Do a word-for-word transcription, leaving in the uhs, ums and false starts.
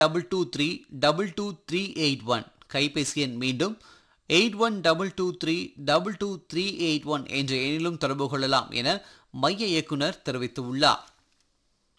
Double two three double two three eight one. கைபேசி எண் மீண்டும் eight one double two three double two three eight one என்ற எண்ணிலும் தொடர்பு கொள்ளலாம் என மைய இயக்குனர் தெரிவித்துள்ளார்.